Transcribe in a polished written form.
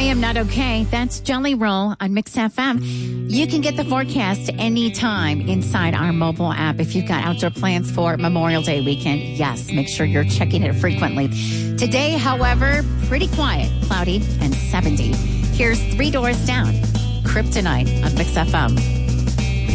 Am Not Okay. That's Jelly Roll on Mix FM. You can get the forecast anytime inside our mobile app. If you've got outdoor plans for Memorial Day weekend, yes, make sure you're checking it frequently. Today, however, pretty quiet, cloudy, and 70. Here's Three Doors Down, Kryptonite on Mix FM.